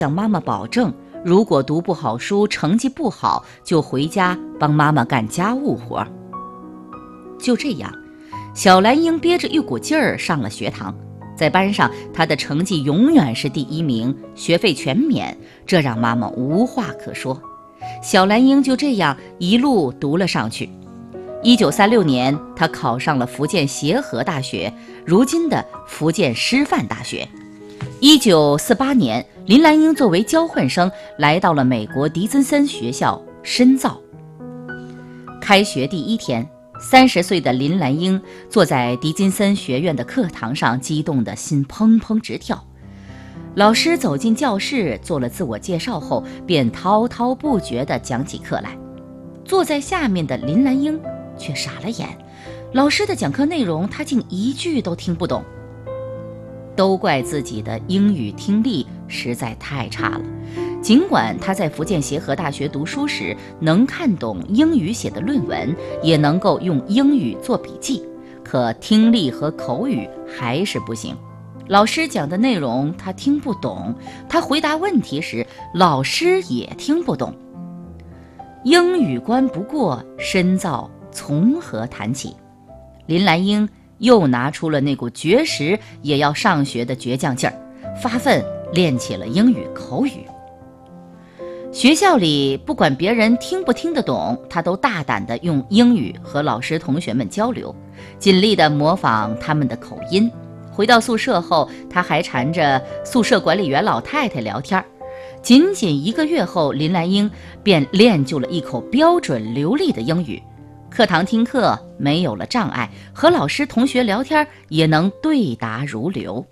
向妈妈保证，如果读不好书，成绩不好，就回家帮妈妈干家务活。就这样，小兰英憋着一股劲儿上了学堂，在班上她的成绩永远是第1名，学费全免，这让妈妈无话可说。小兰英就这样一路读了上去。1936年，她考上了福建协和大学，如今的福建师范大学。1948年，林兰英作为交换生来到了美国迪金森学校深造。开学第1天，30岁的林兰英坐在迪金森学院的课堂上，激动的心砰砰直跳。老师走进教室，做了自我介绍后，便滔滔不绝地讲起课来。坐在下面的林兰英却傻了眼，老师的讲课内容她竟一句都听不懂。都怪自己的英语听力实在太差了。尽管她在福建协和大学读书时能看懂英语写的论文，也能够用英语做笔记，可听力和口语还是不行。老师讲的内容她听不懂，她回答问题时老师也听不懂。英语关不过，深造从何谈起？林兰英又拿出了那股绝食也要上学的倔强劲儿，发奋练起了英语口语。学校里不管别人听不听得懂，他都大胆地用英语和老师同学们交流，尽力地模仿他们的口音。回到宿舍后，他还缠着宿舍管理员老太太聊天。仅仅1个月后，林兰英便练就了一口标准流利的英语。课堂听课没有了障碍，和老师同学聊天也能对答如流。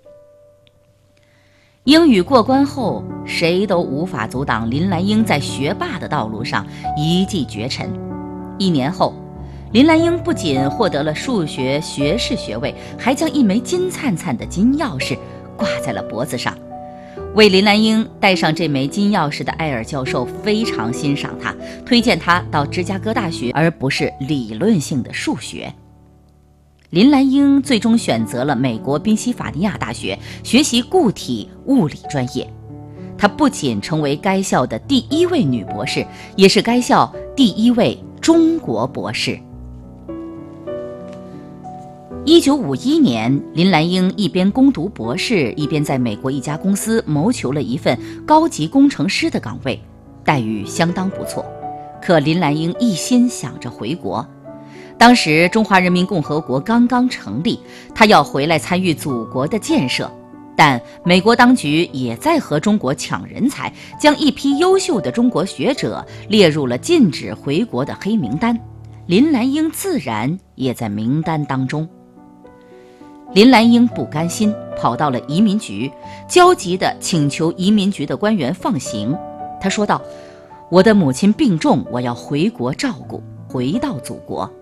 英语过关后，谁都无法阻挡林兰英在学霸的道路上一骑绝尘。1年后，林兰英不仅获得了数学学士学位，还将一枚金灿灿的金钥匙挂在了脖子上。为林兰英戴上这枚金钥匙的艾尔教授非常欣赏她，推荐她到芝加哥大学，而不是理论性的数学。林兰英最终选择了美国宾夕法尼亚大学学习固体物理专业。她不仅成为该校的第1位女博士，也是该校第1位中国博士。1951年，林兰英一边攻读博士，一边在美国一家公司谋求了一份高级工程师的岗位，待遇相当不错。可林兰英一心想着回国。当时中华人民共和国刚刚成立，她要回来参与祖国的建设，但美国当局也在和中国抢人才，将一批优秀的中国学者列入了禁止回国的黑名单。林兰英自然也在名单当中。林兰英不甘心，跑到了移民局，焦急地请求移民局的官员放行。她说道：“我的母亲病重，我要回国照顾，回到祖国。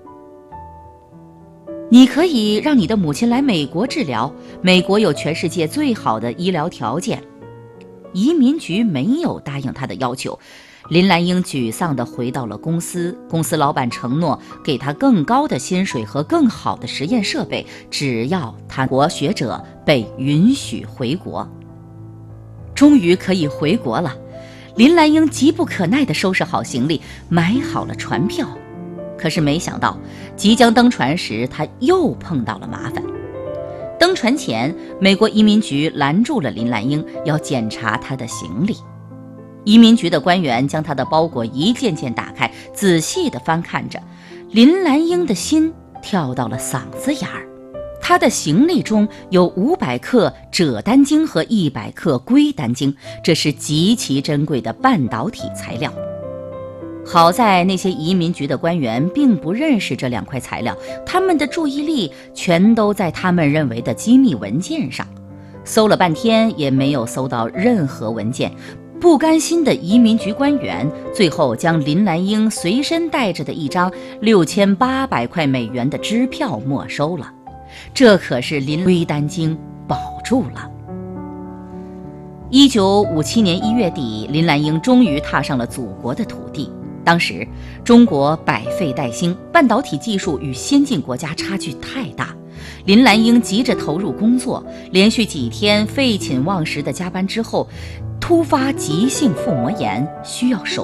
你可以让你的母亲来美国治疗，美国有全世界最好的医疗条件。”移民局没有答应她的要求。林兰英沮丧地回到了公司，公司老板承诺给她更高的薪水和更好的实验设备，只要她国学者被允许回国。终于可以回国了，林兰英急不可耐地收拾好行李，买好了船票。可是没想到，即将登船时，她又碰到了麻烦。登船前，美国移民局拦住了林兰英，要检查她的行李。移民局的官员将他的包裹一件件打开，仔细地翻看着。林兰英的心跳到了嗓子眼儿。他的行李中有500克锗丹晶和100克硅丹晶，这是极其珍贵的半导体材料。好在那些移民局的官员并不认识这2块材料，他们的注意力全都在他们认为的机密文件上。搜了半天也没有搜到任何文件。不甘心的移民局官员最后将林兰英随身带着的一张6800块美元的支票没收了，这可是硅丹晶保住了。1957年1月底，林兰英终于踏上了祖国的土地。当时中国百废待兴，半导体技术与先进国家差距太大，林兰英急着投入工作，连续几天废寝忘食的加班之后， 突发急性腹膜炎需要手